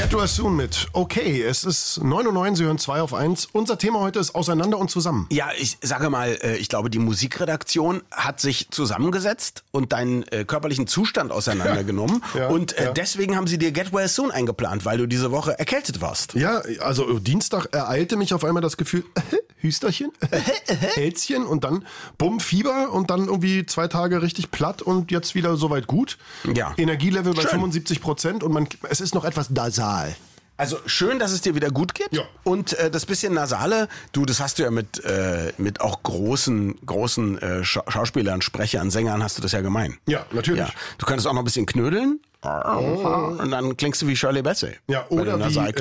Get Well Soon mit Okay, es ist 9:09 Uhr, Sie hören 2 auf 1. Unser Thema heute ist Auseinander und zusammen. Ja, ich sage mal, ich glaube, die Musikredaktion hat sich zusammengesetzt und deinen körperlichen Zustand auseinandergenommen. Deswegen haben sie dir Get Well Soon eingeplant, weil du diese Woche erkältet warst. Ja, also Dienstag ereilte mich auf einmal das Gefühl, Hüsterchen, Hälschen und dann bumm, Fieber und dann irgendwie 2 Tage richtig platt und jetzt wieder soweit gut. Ja. Energielevel bei 75% und es ist noch etwas nasal. Also schön, dass es dir wieder gut geht. Ja. Und das bisschen Nasale, das hast du ja mit auch großen Schauspielern, Sprechern, Sängern hast du das ja gemein. Ja, natürlich. Ja. Du könntest auch noch ein bisschen knödeln und dann klingst du wie Shirley Bassey. Ja, oder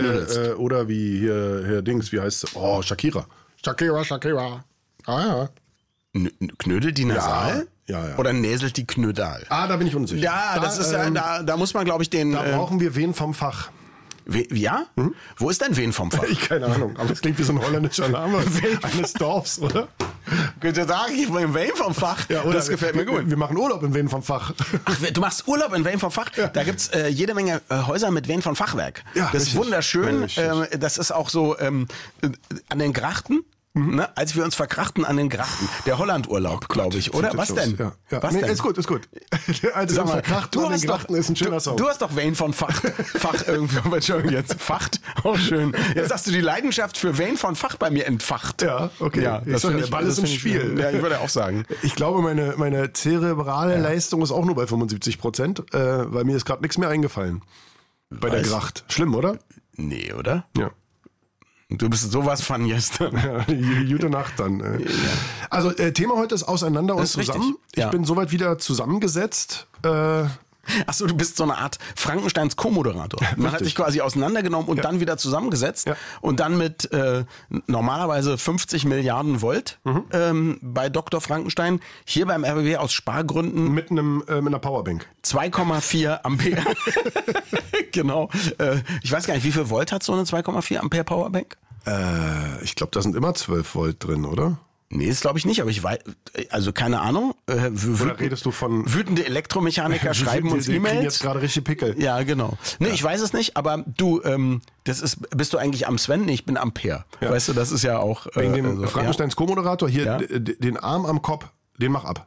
wie hier Dings, wie heißt es? Oh, Shakira. Shakira. Ah ja. Knödelt die nasal? Ja. Oder näselt die knödal? Da bin ich unsicher. Ja, das ist da muss man, glaube ich, den... Da brauchen wir wen vom Fach. Ja? Hm? Wo ist denn wen vom Fach? Ich keine Ahnung, aber das klingt wie so ein holländischer Name eines Dorfs, oder? Guten Tag, ich bin im Wen vom Fach. Ja, das gefällt mir gut. Wir machen Urlaub in Wen vom Fach. Ach, du machst Urlaub in Wen vom Fach? Ja. Da gibt's jede Menge Häuser mit Wen vom Fachwerk. Ja, das ist wunderschön. Das ist auch so an den Grachten. Ne, als wir uns verkrachten an den Grachten. Der Hollandurlaub, glaube ich, oder? Was denn? Ja. Was denn? Ist gut. Also Sag mal, verkrachten an den Grachten ist ein schöner Song. Du hast doch Wayne von Fach irgendwie, Entschuldigung, jetzt Facht, auch schön. Jetzt hast du die Leidenschaft für Wayne von Fach bei mir entfacht. Ja, okay. Ja, der Ball ist im Spiel. Ja, ich würde auch sagen. Ich glaube, meine zerebrale Leistung ist auch nur bei 75%, weil mir ist gerade nichts mehr eingefallen. Bei der Gracht. Schlimm, oder? Nee, oder? Ja. Du bist sowas von gestern. Ja, gute Nacht dann. Ja. Also Thema heute ist Auseinander und zusammen. Ja. Ich bin soweit wieder zusammengesetzt. Achso, du bist so eine Art Frankensteins Co-Moderator. Man hat dich quasi auseinandergenommen und dann wieder zusammengesetzt und dann mit normalerweise 50 Milliarden Volt bei Dr. Frankenstein, hier beim RBB aus Spargründen. Mit einer Powerbank. 2,4 Ampere. Genau. Ich weiß gar nicht, wie viel Volt hat so eine 2,4 Ampere Powerbank? Ich glaube, da sind immer 12 Volt drin, oder? Nee, das glaube ich nicht, aber ich weiß, also keine Ahnung. Oder redest du von... Wütende Elektromechaniker schreiben uns E-Mails? Die kriegen E-Mails. jetzt gerade richtig Pickel. Ja, genau. Nee, ich weiß es nicht, aber du, bist du eigentlich am Sven? Nee, ich bin am Per. Ja. Weißt du, das ist ja auch... Wegen dem Frankensteins Co-Moderator, hier den Arm am Kopf, den mach ab.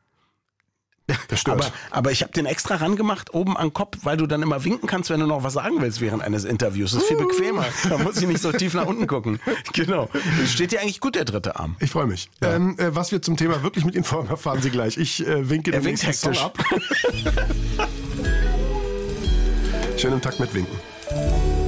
Das stört. Aber ich habe den extra rangemacht, oben am Kopf, weil du dann immer winken kannst, wenn du noch was sagen willst während eines Interviews. Das ist viel bequemer. Da muss ich nicht so tief nach unten gucken. Genau. Steht dir eigentlich gut, der dritte Arm. Ich freue mich. Ja. Was wir zum Thema wirklich mit Ihnen vorhaben, erfahren Sie gleich. Ich winke den nächsten Song ab. Schön im Takt mit Winken.